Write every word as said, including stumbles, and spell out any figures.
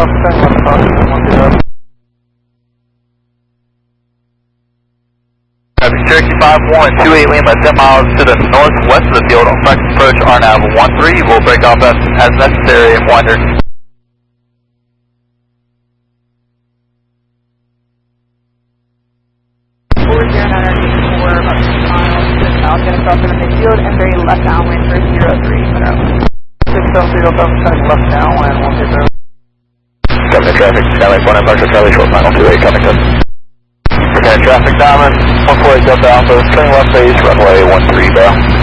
Cherokee five one two eight Lima, ten miles to the northwest of the field on flex approach R N A V one three. We'll break off as, as necessary and winder. four zero nine four, about two miles to the south, getting across the field and very left downwind for zero three. six seven zero seven, cutting left downwind, one two zero. Governor traffic, Skylake one, Embark Charlie, short final two eight, coming to. Okay, traffic diamond, one four eight Delta Alpha, turning left base, runway one three, bro.